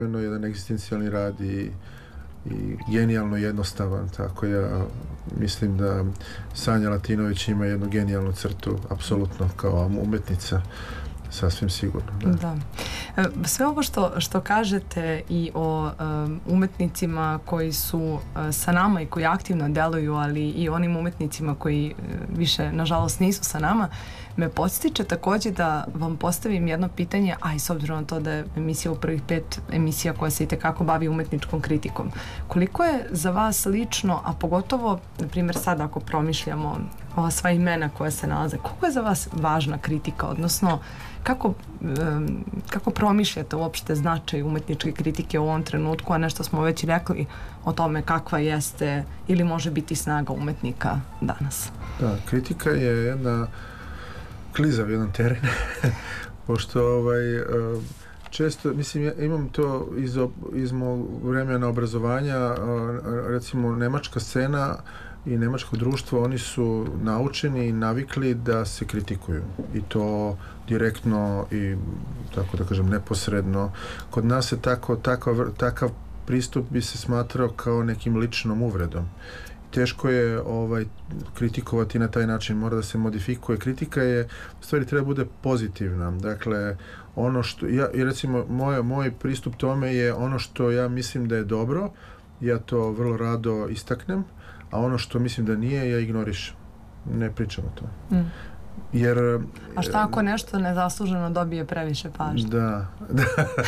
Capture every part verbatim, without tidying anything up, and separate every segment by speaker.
Speaker 1: jedan egzistencijalni rad i, i genijalno jednostavan, tako ja mislim da Sanja Latinović ima jednu genijalnu crtu, apsolutno kao umetnica, sasvim sigurno. Da.
Speaker 2: Da. Sve ovo što, što kažete i o um, umetnicima koji su uh, sa nama i koji aktivno deluju, ali i onim umetnicima koji uh, više, nažalost, nisu sa nama, me podstiče takođe da vam postavim jedno pitanje, a i s obzirom na to da je emisija u prvih pet emisija koja se itekako bavi umetničkom kritikom. Koliko je za vas lično, a pogotovo, na primjer, sad ako promišljamo ova sva imena koja se nalaze, koliko je za vas važna kritika, odnosno kako, um, kako promišljate uopšte značaj umetničke kritike u ovom trenutku, a nešto smo već rekli o tome kakva jeste ili može biti snaga umetnika danas? Da,
Speaker 1: kritika je jedna klizav jedan teren, pošto ovaj, često, mislim, ja imam to iz, iz mog vremena obrazovanja, recimo nemačka scena i nemačko društvo, oni su naučeni i navikli da se kritikuju i to direktno i, tako da kažem, neposredno. Kod nas je tako, takav, takav pristup bi se smatrao kao nekim ličnom uvredom. Teško je ovaj, kritikovati na taj način, mora da se modifikuje. Kritika je, u stvari, treba bude pozitivna. Dakle, ono što, ja, i recimo, moj, moj pristup tome je ono što ja mislim da je dobro, ja to vrlo rado istaknem, a ono što mislim da nije, ja ignorišem. Ne pričam o tome. Mm. Jer,
Speaker 2: a šta ako nešto nezasluženo dobije previše pažnje?
Speaker 1: Da, da.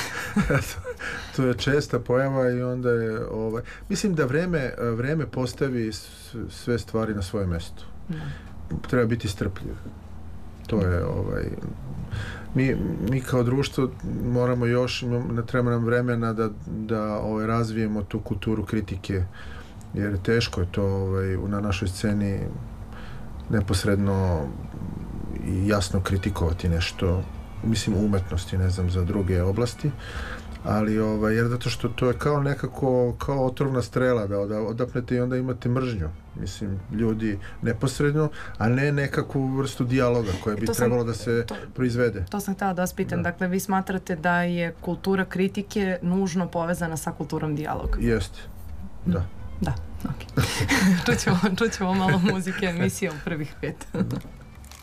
Speaker 1: To je česta pojava i onda je, ovaj, mislim da vreme, vreme postavi sve stvari na svoje mesto. Da. Treba biti strpljiv. To je, ovaj, mi, mi kao društvo moramo još, treba nam vremena da, da ovaj, razvijemo tu kulturu kritike, jer teško je to ovaj, na našoj sceni neposredno i jasno kritikovati nešto, mislim, umetnosti, ne znam, za druge oblasti, ali ovaj, jer zato što to je kao nekako, kao otrovna strela, da odapnete i onda imate mržnju, mislim, ljudi neposredno, a ne nekakvu vrstu dijaloga koja bi trebalo da se to, proizvede.
Speaker 2: To sam htjela da vas pitam, da. Dakle, vi smatrate da je kultura kritike nužno povezana sa kulturom dijaloga?
Speaker 1: Jeste, da.
Speaker 2: Da, ok. čućemo, čućemo malo muzike, emisija u prvih pet.